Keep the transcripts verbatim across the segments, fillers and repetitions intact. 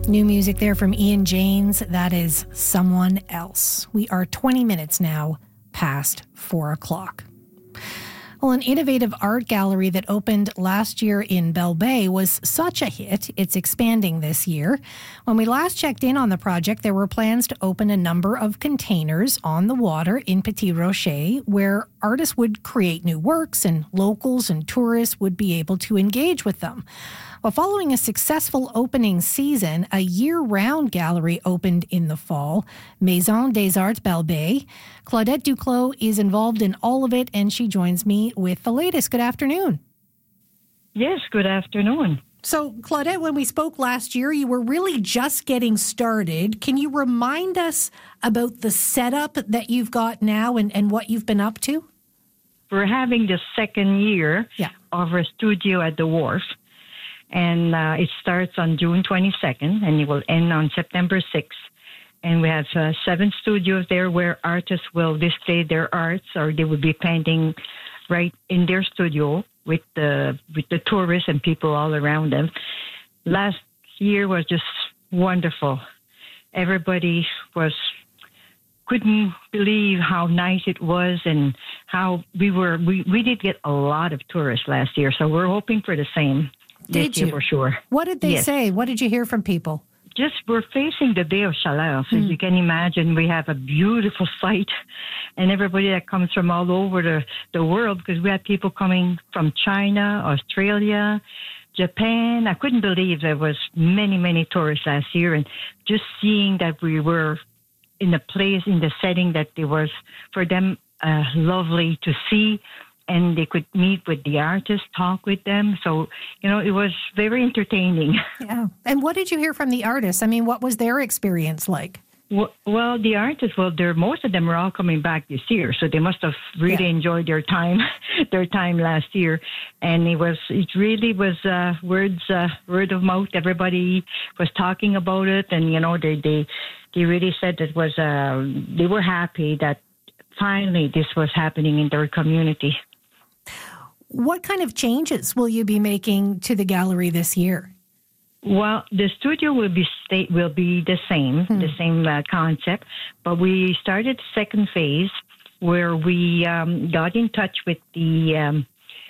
New music there from Ian James. That is Someone Else. We are twenty minutes now past four o'clock. Well, an innovative art gallery that opened last year in Bell Bay was such a hit, it's expanding this year. When we last checked in on the project, there were plans to open a number of containers on the water in Petit Rocher, where artists would create new works and locals and tourists would be able to engage with them. Well, following a successful opening season, a year-round gallery opened in the fall, Maison des Arts Bell Bay. Claudette Duclos is involved in all of it, and she joins me with the latest. Good afternoon. Yes, good afternoon. So, Claudette, when we spoke last year, you were really just getting started. Can you remind us about the setup that you've got now and, and what you've been up to? We're having the second year yeah. of our studio at the Wharf. And uh, it starts on June twenty-second, and it will end on September sixth. And we have uh, seven studios there where artists will display their arts, or they will be painting right in their studio with the with the tourists and people all around them. Last year was just wonderful. Everybody was couldn't believe how nice it was, and how we were. We, we did get a lot of tourists last year, so we're hoping for the same. Did you? For sure. What did they yes. say? What did you hear from people? Just we're facing the Bay of Chaleur, so mm. you can imagine we have a beautiful sight, and everybody that comes from all over the, the world, because we had people coming from China, Australia, Japan. I couldn't believe there was many, many tourists last year, and just seeing that we were in the place, in the setting that it was for them uh, lovely to see. And they could meet with the artists, talk with them. So, you know, it was very entertaining. Yeah. And what did you hear from the artists? I mean, what was their experience like? Well, well the artists, well, they're, most of them are all coming back this year. So they must have really yeah. enjoyed their time, their time last year. And it was, it really was uh, words, uh, word of mouth. Everybody was talking about it. And, you know, they, they, they really said it was, uh, they were happy that finally this was happening in their community. What kind of changes will you be making to the gallery this year? Well, the studio will be sta- will be the same, hmm. the same uh, concept, but we started second phase where we um, got in touch with the. Um,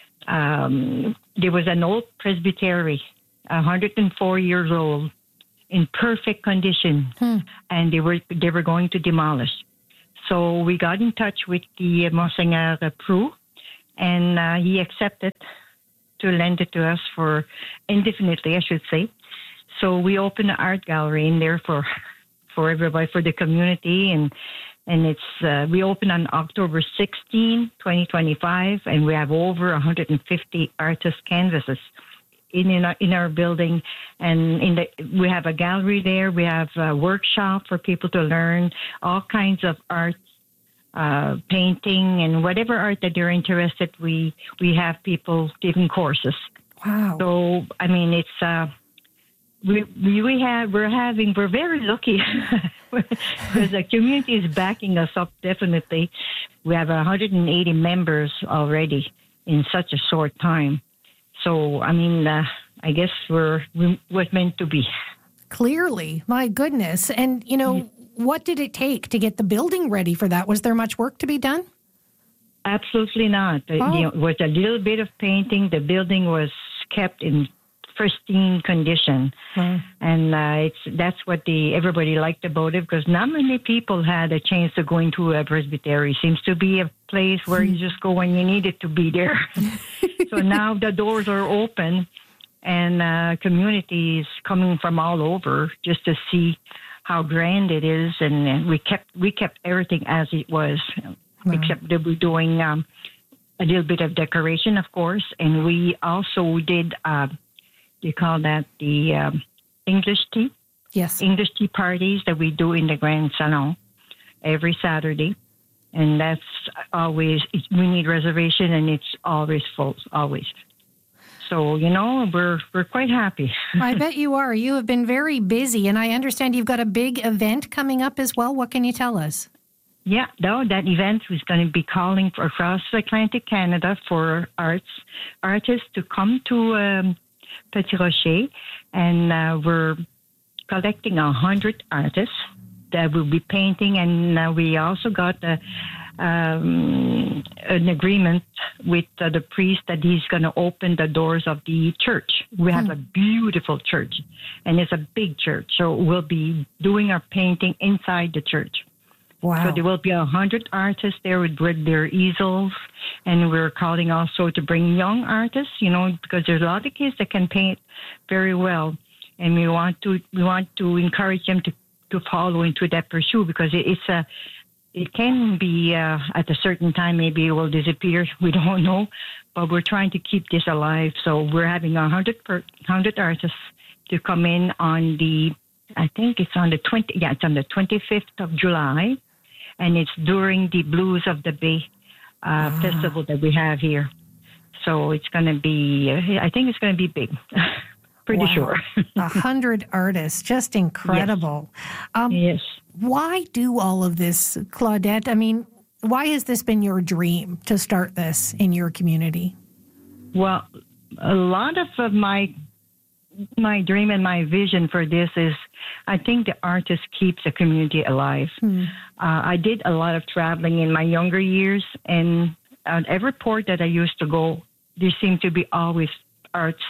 um, there was an old presbytery, one hundred four years old, in perfect condition, hmm. and they were they were going to demolish. So we got in touch with the uh, Monseigneur Prou. And uh, he accepted to lend it to us for indefinitely, I should say. So we opened an art gallery in there for for everybody, for the community. And and it's uh, we opened on October sixteenth, twenty twenty-five, and we have over one hundred fifty artist canvases in in our, in our building. And in the we have a gallery there. We have a workshop for people to learn all kinds of art. Uh, painting and whatever art that they're interested, we we have people giving courses. Wow! So I mean, it's uh, we we we have we're having we're very lucky because the community is backing us up. Definitely, we have one hundred eighty members already in such a short time. So I mean, uh, I guess we're we was meant to be. Clearly, my goodness, and you know. Mm-hmm. What did it take to get the building ready for that? Was there much work to be done? Absolutely not. Oh. You know, it was a little bit of painting. The building was kept in pristine condition. Oh. And uh, it's that's what the everybody liked about it, because not many people had a chance to go into a presbytery. Seems to be a place where you just go when you needed to be there. So now the doors are open, and uh, communities coming from all over just to see how grand it is, and we kept we kept everything as it was, wow. except that we're doing um, a little bit of decoration, of course, and we also did, uh, you call that the um, English tea? Yes. English tea parties that we do in the Grand Salon every Saturday, and that's always, we need reservation, and it's always full, always. So, you know, we're we're quite happy. I bet you are. You have been very busy, and I understand you've got a big event coming up as well. What can you tell us? Yeah, no, that event is going to be calling for across Atlantic Canada for arts artists to come to um, Petit Rocher, and uh, we're collecting a hundred artists that will be painting, and uh, we also got a, um, an agreement with uh, the priest that he's going to open the doors of the church. We have hmm. a beautiful church, and it's a big church, so we'll be doing our painting inside the church. Wow. So there will be a hundred artists there with, with their easels, and we're calling also to bring young artists, you know, because there's a lot of kids that can paint very well, and we want to we want to encourage them to, to follow into that pursuit, because it, it's a it can be uh, at a certain time maybe it will disappear. We don't know, but we're trying to keep this alive. So we're having a hundred per hundred artists to come in on the I think it's on the twenty yeah it's on the twenty-fifth of July. And it's during the Blues of the Bay uh, ah. festival that we have here. So it's going to be, uh, I think it's going to be big. Pretty wow. sure. A hundred artists, just incredible. Yes. Um, yes. Why do all of this, Claudette? I mean, why has this been your dream to start this in your community? Well, a lot of uh, my my dream and my vision for this is, I think the artist keeps the community alive. Hmm. Uh, I did a lot of traveling in my younger years, and at every port that I used to go, there seemed to be always arts,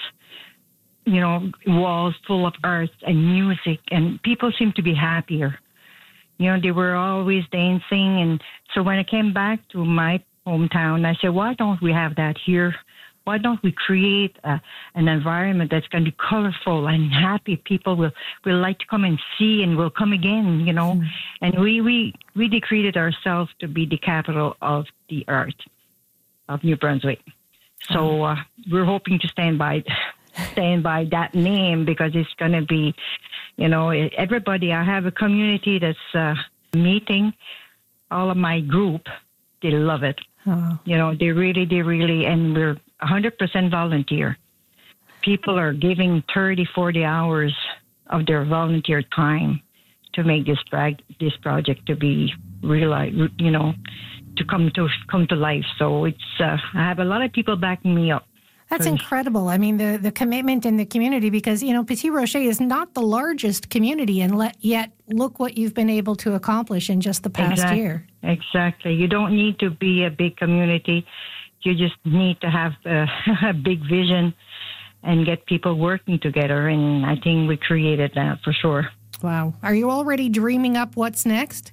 you know, walls full of arts and music, and people seemed to be happier. You know, they were always dancing, and so when I came back to my hometown, I said, why don't we have that here? Why don't we create a, an environment that's going to be colorful and happy? People will, will like to come and see and will come again, you know. Mm. And we, we, we decreed ourselves to be the capital of the art of New Brunswick. So uh, we're hoping to stand by, stand by that name, because it's going to be, you know, everybody. I have a community that's uh, meeting. All of my group, they love it. Oh. You know, they really, they really, and we're one hundred percent volunteer. People are giving thirty, forty hours of their volunteer time to make this prag- this project to be realized, you know, to come to come to life. So it's, uh, I have a lot of people backing me up. That's incredible. I mean, the, the commitment in the community, because, you know, Petit Rocher is not the largest community, and let, yet look what you've been able to accomplish in just the past exactly. year. Exactly. You don't need to be a big community. You just need to have a, a big vision and get people working together. And I think we created that for sure. Wow. Are you already dreaming up what's next?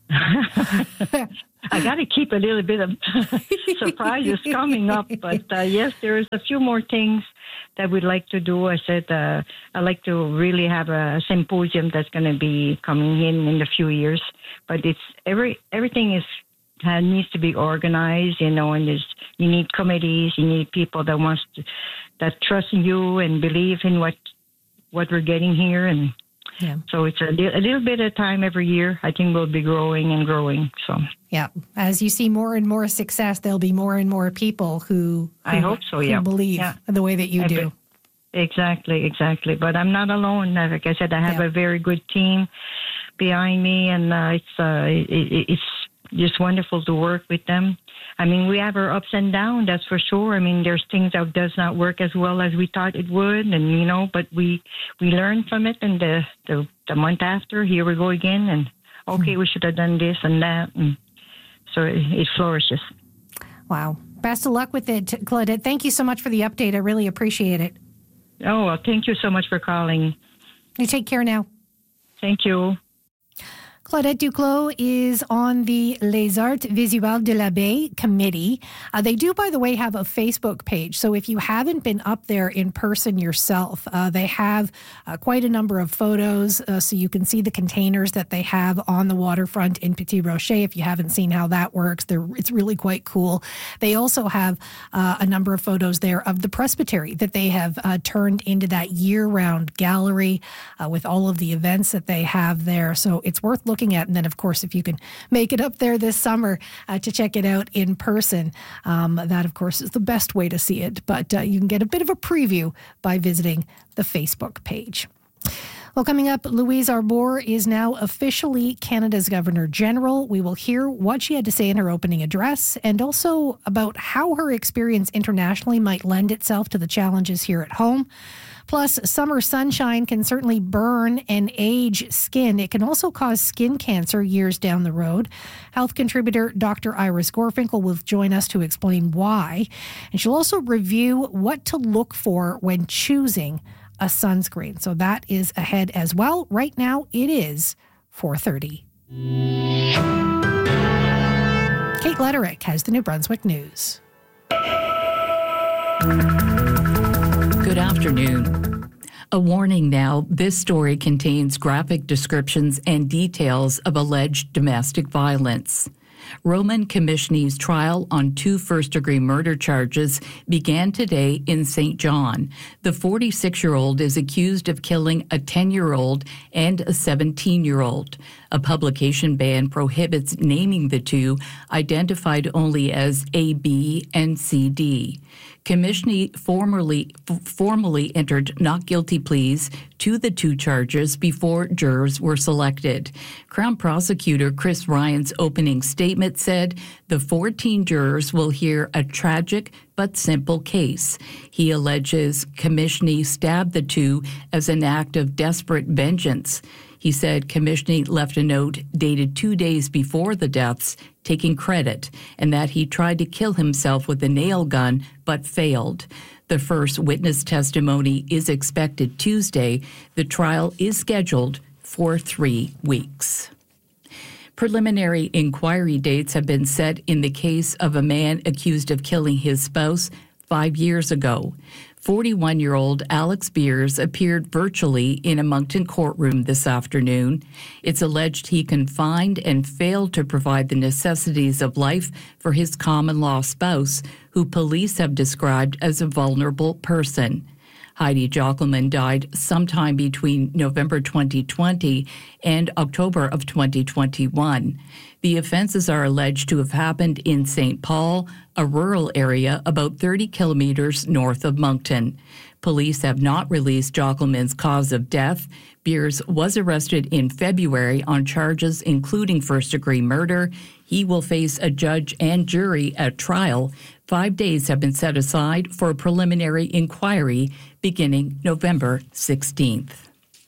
I got to keep a little bit of surprises coming up. But uh, yes, there's a few more things that we'd like to do. I said uh, I'd like to really have a symposium that's going to be coming in in a few years. But it's every everything is uh, needs to be organized, you know, and there's, you need committees, you need people that wants to, that trust in you and believe in what what we're getting here. And yeah. So it's a, li- a little bit of time every year. I think we'll be growing and growing. So yeah, as you see more and more success, there'll be more and more people who, who I hope so. Yeah, believe yeah. the way that you I do. Be, exactly, exactly. But I'm not alone. Like I said, I have yeah. a very good team behind me, and uh, it's uh, it, it's just wonderful to work with them. I mean, we have our ups and downs, that's for sure. I mean, there's things that does not work as well as we thought it would, and you know, but we we learn from it. And the the, the month after, here we go again, and okay, mm-hmm. we should have done this and that, and so it, it flourishes. Wow! Best of luck with it, Claudette. Thank you so much for the update. I really appreciate it. Oh, well, thank you so much for calling. You take care now. Thank you. Claudette Duclos is on the Les Arts Visuelles de la Baie committee. Uh, they do, by the way, have a Facebook page. So if you haven't been up there in person yourself, uh, they have uh, quite a number of photos. Uh, so you can see the containers that they have on the waterfront in Petit Rocher. If you haven't seen how that works, it's really quite cool. They also have uh, a number of photos there of the presbytery that they have uh, turned into that year-round gallery uh, with all of the events that they have there. So it's worth looking looking at. And then, of course, if you can make it up there this summer uh, to check it out in person, um, that, of course, is the best way to see it. But uh, you can get a bit of a preview by visiting the Facebook page. Well, coming up, Louise Arbour is now officially Canada's Governor General. We will hear what she had to say in her opening address, and also about how her experience internationally might lend itself to the challenges here at home. Plus, summer sunshine can certainly burn and age skin. It can also cause skin cancer years down the road. Health contributor Doctor Iris Gorfinkel will join us to explain why. And she'll also review what to look for when choosing a sunscreen. So that is ahead as well. Right now, it is four thirty. Kate Lederich has the New Brunswick News. Good afternoon. A warning now, this story contains graphic descriptions and details of alleged domestic violence. Roman Komishny's trial on two first-degree murder charges began today in Saint John. The forty-six-year-old is accused of killing a ten-year-old and a seventeen-year-old. A publication ban prohibits naming the two, identified only as A B and C D. Komishny formerly, f- formally entered not guilty pleas to the two charges before jurors were selected. Crown Prosecutor Chris Ryan's opening statement said the fourteen jurors will hear a tragic but simple case. He alleges Komishny stabbed the two as an act of desperate vengeance. He said Komishny left a note dated two days before the deaths, taking credit, and that he tried to kill himself with a nail gun but failed. The first witness testimony is expected Tuesday. The trial is scheduled for three weeks. Preliminary inquiry dates have been set in the case of a man accused of killing his spouse five years ago. forty-one-year-old Alex Beers appeared virtually in a Moncton courtroom this afternoon. It's alleged he confined and failed to provide the necessities of life for his common-law spouse, who police have described as a vulnerable person. Heidi Jockelman died sometime between November twenty twenty and October of twenty twenty-one. The offenses are alleged to have happened in Saint Paul, a rural area about thirty kilometers north of Moncton. Police have not released Jockelman's cause of death. Beers was arrested in February on charges including first-degree murder. He will face a judge and jury at trial. Five days have been set aside for a preliminary inquiry beginning November sixteenth.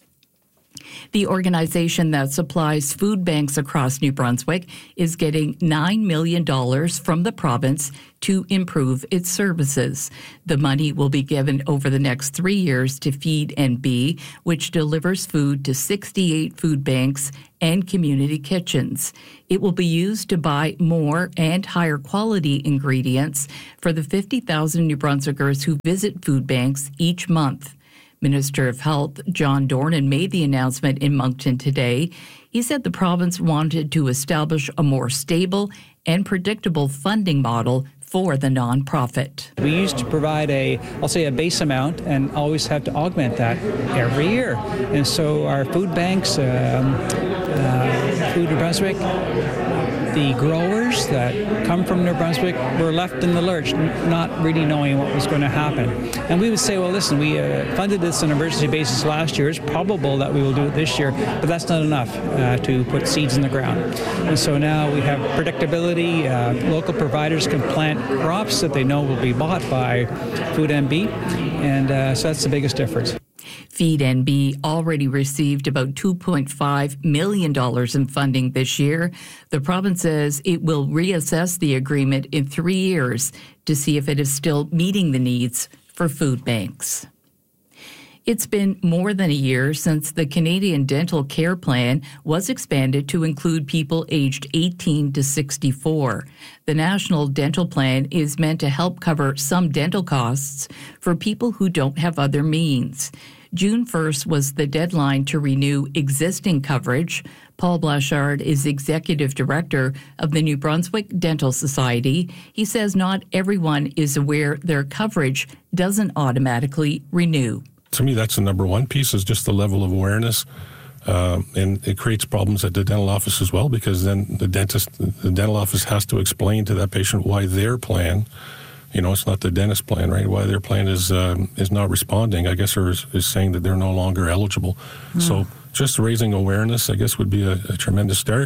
The organization that supplies food banks across New Brunswick is getting nine million dollars from the province to improve its services. The money will be given over the next three years to Feed N B, which delivers food to sixty-eight food banks and community kitchens. It will be used to buy more and higher quality ingredients for the fifty thousand New Brunswickers who visit food banks each month. Minister of Health John Dornan made the announcement in Moncton today. He said the province wanted to establish a more stable and predictable funding model for the nonprofit. We used to provide a, I'll say a base amount and always have to augment that every year. And so our food banks, um, uh, Food New Brunswick, the growers that come from New Brunswick were left in the lurch, not really knowing what was going to happen. And we would say, well, listen, we uh, funded this on an emergency basis last year. It's probable that we will do it this year, but that's not enough uh, to put seeds in the ground. And so now we have predictability. Uh, local providers can plant crops that they know will be bought by Food N B, and uh, so that's the biggest difference. Feed N B already received about two point five million dollars in funding this year. The province says it will reassess the agreement in three years to see if it is still meeting the needs for food banks. It's been more than a year since the Canadian Dental Care Plan was expanded to include people aged eighteen to sixty-four. The National Dental Plan is meant to help cover some dental costs for people who don't have other means. June first was the deadline to renew existing coverage. Paul Blanchard is executive director of the New Brunswick Dental Society. He says not everyone is aware their coverage doesn't automatically renew. To me, that's the number one piece, is just the level of awareness. Uh, and it creates problems at the dental office as well, because then the dentist, the dental office has to explain to that patient why their plan, you know, it's not the dentist plan, right? Why their plan is um, is not responding, I guess, or is, is saying that they're no longer eligible. Mm. So just raising awareness, I guess, would be a, a tremendous start.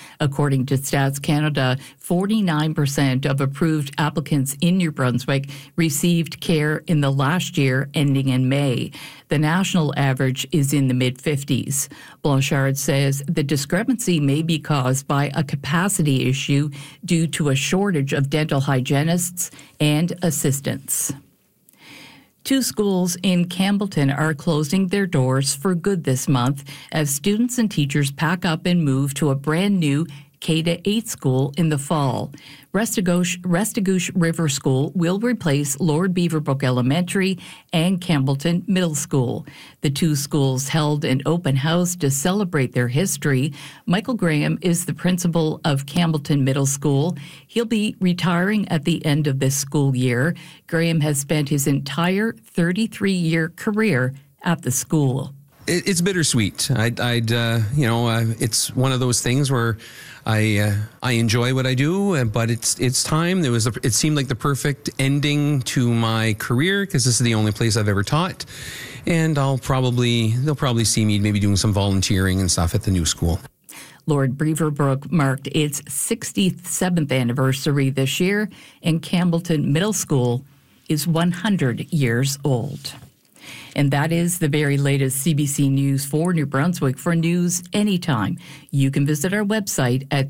According to Stats Canada, forty-nine percent of approved applicants in New Brunswick received care in the last year ending in May. The national average is in the mid-fifties. Blanchard says the discrepancy may be caused by a capacity issue due to a shortage of dental hygienists and assistants. Two schools in Campbellton are closing their doors for good this month as students and teachers pack up and move to a brand new K to eight school in the fall. Restigouche, Restigouche River School will replace Lord Beaverbrook Elementary and Campbellton Middle School. The two schools held an open house to celebrate their history. Michael Graham is the principal of Campbellton Middle School. He'll be retiring at the end of this school year. Graham has spent his entire thirty-three-year career at the school. It's bittersweet. I'd, I'd uh, you know, uh, it's one of those things where I uh, I enjoy what I do, but it's it's time. There was a, it seemed like the perfect ending to my career because this is the only place I've ever taught, and I'll probably they'll probably see me maybe doing some volunteering and stuff at the new school. Lord Beaverbrook marked its sixty-seventh anniversary this year, and Campbellton Middle School is one hundred years old. And that is the very latest C B C News for New Brunswick. For news anytime, you can visit our website at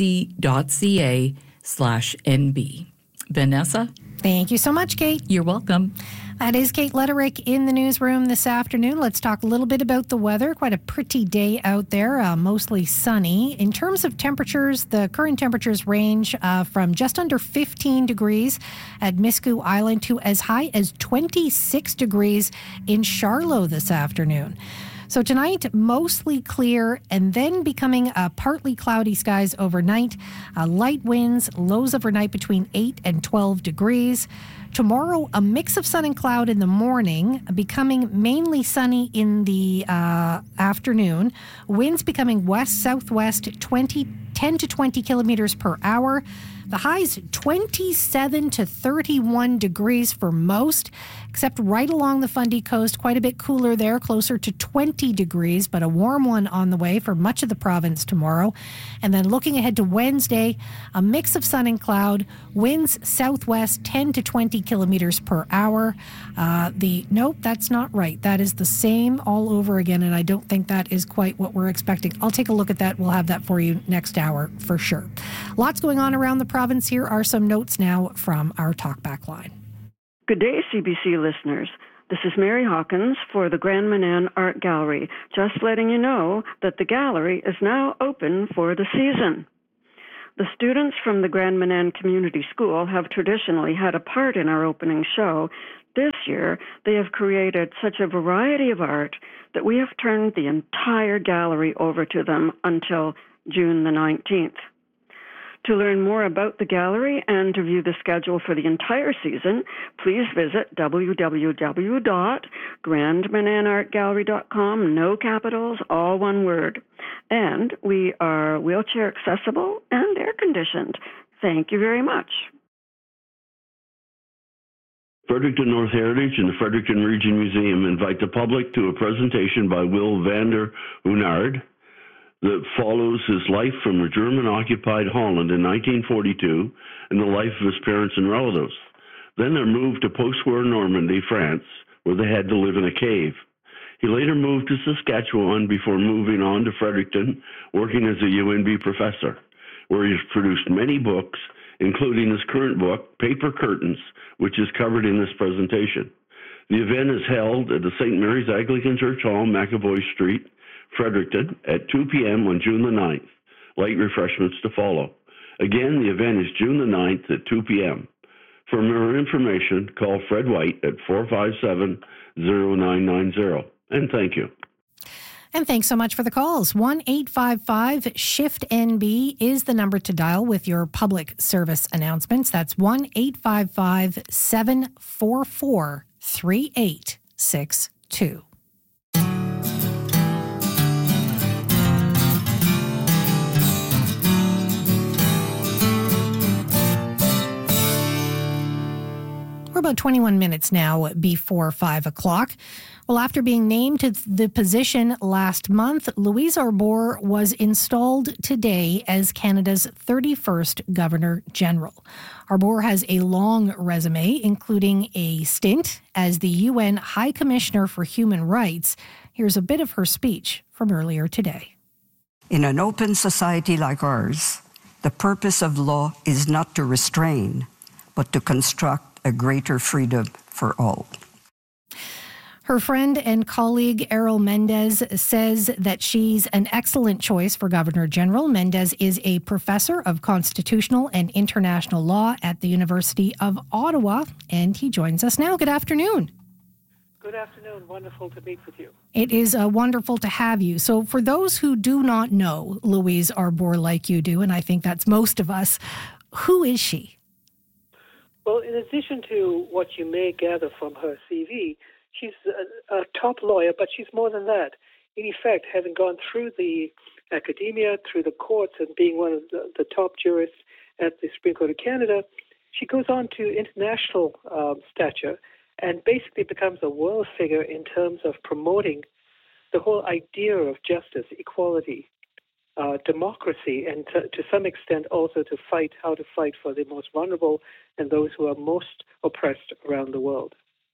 cbc.ca slash NB. Vanessa? Thank you so much, Kate. You're welcome. That is Kate Letterick in the newsroom this afternoon. Let's talk a little bit about the weather. Quite a pretty day out there, uh, mostly sunny. In terms of temperatures, the current temperatures range uh, from just under fifteen degrees at Miscou Island to as high as twenty-six degrees in Charlotte this afternoon. So tonight, mostly clear and then becoming uh, partly cloudy skies overnight. Uh, light winds, lows overnight between eight and twelve degrees. Tomorrow, a mix of sun and cloud in the morning, becoming mainly sunny in the uh, afternoon. Winds becoming west-southwest, twenty, ten to twenty kilometers per hour. The highs twenty-seven to thirty-one degrees for most, except right along the Fundy coast, quite a bit cooler there, closer to twenty degrees, but a warm one on the way for much of the province tomorrow. And then looking ahead to Wednesday, a mix of sun and cloud, winds southwest ten to twenty kilometers per hour. Uh, the nope, that's not right. That is the same all over again, and I don't think that is quite what we're expecting. I'll take a look at that. We'll have that for you next hour for sure. Lots going on around the province. Here are some notes now from our talkback line. Good day, C B C listeners. This is Mary Hawkins for the Grand Manan Art Gallery. Just letting you know that the gallery is now open for the season. The students from the Grand Manan Community School have traditionally had a part in our opening show. This year, they have created such a variety of art that we have turned the entire gallery over to them until June the nineteenth. To learn more about the gallery and to view the schedule for the entire season, please visit w w w dot grand manan art gallery dot com, no capitals, all one word. And we are wheelchair accessible and air conditioned. Thank you very much. Fredericton North Heritage and the Fredericton Region Museum invite the public to a presentation by Will Vander Unard that follows his life from a German-occupied Holland in nineteen forty-two and the life of his parents and relatives. Then they're moved to post-war Normandy, France, where they had to live in a cave. He later moved to Saskatchewan before moving on to Fredericton, working as a U N B professor, where he has produced many books, including his current book, Paper Curtains, which is covered in this presentation. The event is held at the Saint Mary's Anglican Church Hall, McAvoy Street, Fredericton, at two p.m. on June the ninth. Light refreshments to follow. Again, the event is June the ninth at two p.m. For more information, call Fred White at four five seven, zero nine nine zero. And thank you. And thanks so much for the calls. one eight five five shift N B is the number to dial with your public service announcements. That's one eight five five, seven four four, three eight six two. We're about twenty-one minutes now before five o'clock. Well, after being named to the position last month, Louise Arbour was installed today as Canada's thirty-first Governor General. Arbour has a long resume, including a stint as the U N High Commissioner for Human Rights. Here's a bit of her speech from earlier today. In an open society like ours, the purpose of law is not to restrain, but to construct a greater freedom for all. Her friend and colleague Errol Mendez says that she's an excellent choice for Governor General. Mendez is a professor of constitutional and international law at the University of Ottawa, and he joins us now. Good afternoon. Good afternoon. Wonderful to meet with you. It is uh, wonderful to have you. So for those who do not know Louise Arbour like you do, and I think that's most of us, who is she? Well, in addition to what you may gather from her C V, she's a, a top lawyer, but she's more than that. In effect, having gone through the academia, through the courts, and being one of the, the top jurists at the Supreme Court of Canada, she goes on to international um, stature and basically becomes a world figure in terms of promoting the whole idea of justice, equality, uh, democracy, and to, to some extent also to fight, how to fight for the most vulnerable and those who are most oppressed around the world.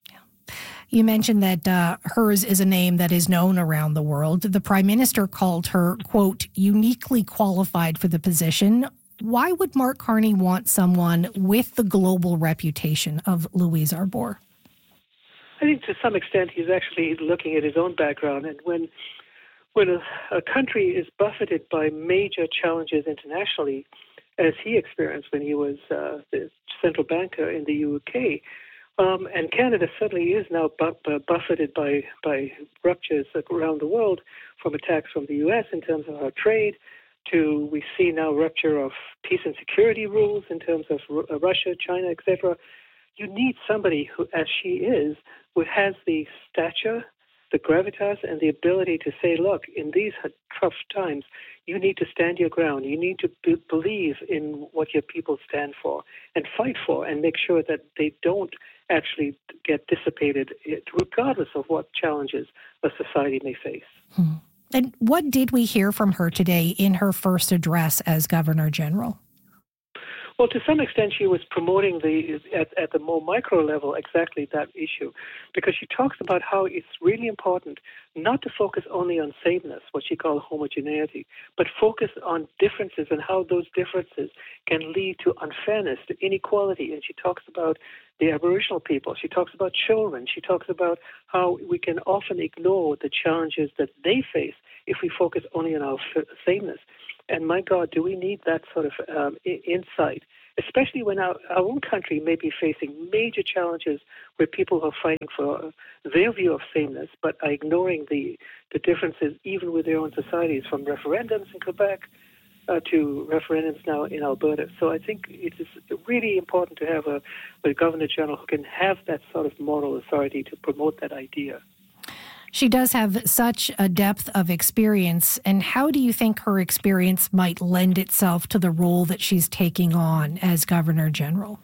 You mentioned that uh, hers is a name that is known around the world. The Prime Minister called her, quote, uniquely qualified for the position. Why would Mark Carney want someone with the global reputation of Louise Arbour? I think to some extent he's actually looking at his own background. And when when a, a country is buffeted by major challenges internationally, as he experienced when he was uh, the central banker in the U K, um, and Canada certainly is now bu- buffeted by, by ruptures around the world, from attacks from the U S in terms of our trade, to we see now rupture of peace and security rules in terms of R- Russia, China, et cetera. You need somebody who, as she is, who has the stature, the gravitas, and the ability to say, look, in these tough times, you need to stand your ground. You need to be- believe in what your people stand for and fight for and make sure that they don't actually get dissipated, regardless of what challenges a society may face. Hmm. And what did we hear from her today in her first address as Governor General? Well, to some extent, she was promoting the at, at the more micro level exactly that issue, because she talks about how it's really important not to focus only on sameness, what she calls homogeneity, but focus on differences and how those differences can lead to unfairness, to inequality. And she talks about the Aboriginal people. She talks about children. She talks about how we can often ignore the challenges that they face if we focus only on our f- sameness. And my God, do we need that sort of um, I- insight, especially when our, our own country may be facing major challenges where people are fighting for their view of sameness, but are ignoring the, the differences even with their own societies, from referendums in Quebec uh, to referendums now in Alberta. So I think it is really important to have a, a Governor General who can have that sort of moral authority to promote that idea. She does have such a depth of experience, and how do you think her experience might lend itself to the role that she's taking on as Governor General?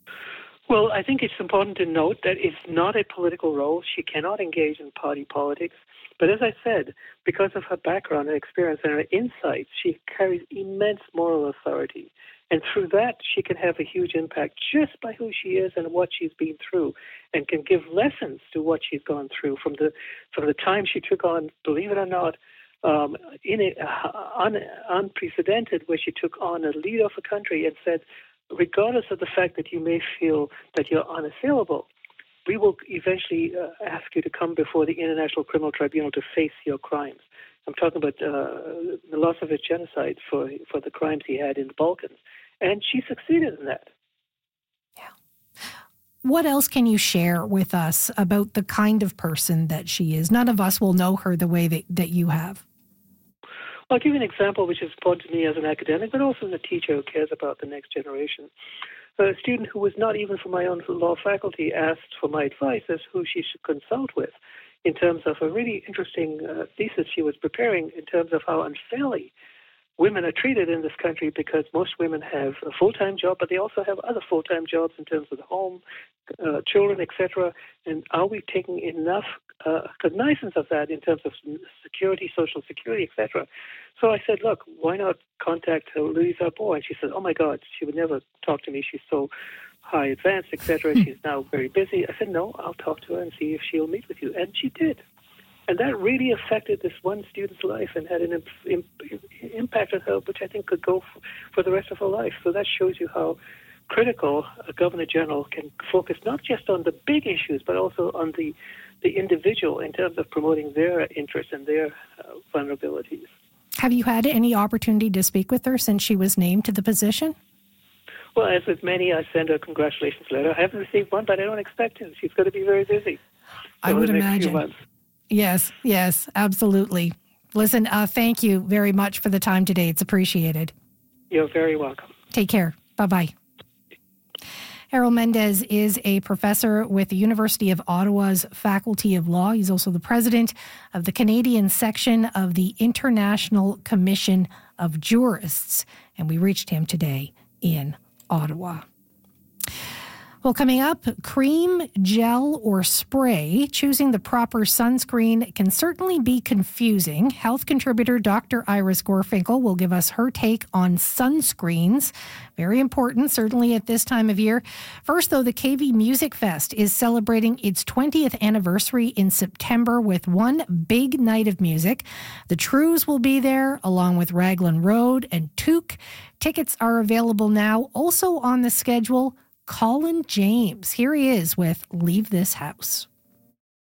Well, I think it's important to note that it's not a political role. She cannot engage in party politics. But as I said, because of her background and experience and her insights, she carries immense moral authority. And through that, she can have a huge impact just by who she is and what she's been through, and can give lessons to what she's gone through from the from the time she took on, believe it or not, um, in a, uh, un, unprecedented, where she took on a leader of a country and said, regardless of the fact that you may feel that you're unassailable, we will eventually uh, ask you to come before the International Criminal Tribunal to face your crimes. I'm talking about uh, Milosevic genocide for for the crimes he had in the Balkans. And she succeeded in that. Yeah. What else can you share with us about the kind of person that she is? None of us will know her the way that, that you have. I'll give you an example which is important to me as an academic, but also as a teacher who cares about the next generation. A student who was not even from my own law faculty asked for my advice as who she should consult with in terms of a really interesting uh, thesis she was preparing in terms of how unfairly women are treated in this country, because most women have a full-time job, but they also have other full-time jobs in terms of the home, uh, children, et cetera. And are we taking enough uh, cognizance of that in terms of security, social security, et cetera? So I said, look, why not contact Louise Arbour? And she said, oh my God, she would never talk to me. She's so high advanced, et cetera. She's now very busy. I said, no, I'll talk to her and see if she'll meet with you. And she did. And that really affected this one student's life and had an imp- imp- impact on her, which I think could go f- for the rest of her life. So that shows you how critical a Governor General can focus not just on the big issues, but also on the, the individual in terms of promoting their interests and their uh, vulnerabilities. Have you had any opportunity to speak with her since she was named to the position? Well, as with many, I send her a congratulations letter. I haven't received one, but I don't expect to. She's going to be very busy. I would the next imagine. Few months. Yes, yes, absolutely. Listen, uh, thank you very much for the time today. It's appreciated. You're very welcome. Take care. Bye-bye. Harold Mendez is a professor with the University of Ottawa's Faculty of Law. He's also the president of the Canadian section of the International Commission of Jurists. And we reached him today in Ottawa. Well, coming up, cream, gel, or spray, choosing the proper sunscreen can certainly be confusing. Health contributor Doctor Iris Gorfinkel will give us her take on sunscreens. Very important, certainly at this time of year. First, though, the K V Music Fest is celebrating its twentieth anniversary in September with one big night of music. The Trews will be there, along with Raglan Road and Took. Tickets are available now. Also on the schedule, Colin James. Here he is with Leave This House.